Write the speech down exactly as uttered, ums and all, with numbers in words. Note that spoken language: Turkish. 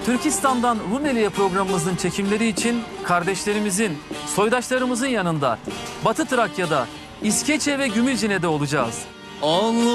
Türkistan'dan Rumeli'ye programımızın çekimleri için kardeşlerimizin, soydaşlarımızın yanında Batı Trakya'da, İskeçe ve Gümülcine'de olacağız.